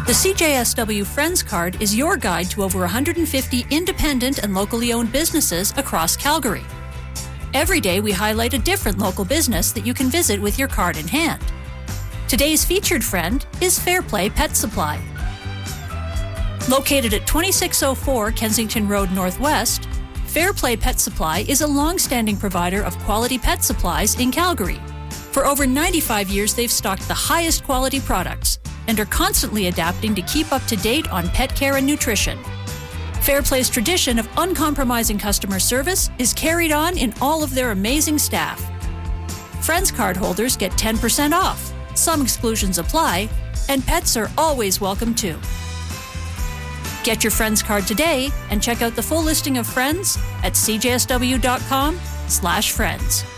The CJSW Friends Card is your guide to over 150 independent and locally owned businesses across Calgary. Every day we highlight a different local business that you can visit with your card in hand. Today's featured friend is Fairplay Pet Supply. Located at 2604 Kensington Road Northwest, Fairplay Pet Supply is a long-standing provider of quality pet supplies in Calgary. For over 95 years, they've stocked the highest quality products and are constantly adapting to keep up to date on pet care and nutrition. Fairplay's tradition of uncompromising customer service is carried on in all of their amazing staff. Friends card holders get 10% off, some exclusions apply, and pets are always welcome too. Get your Friends card today and check out the full listing of Friends at cjsw.com/friends.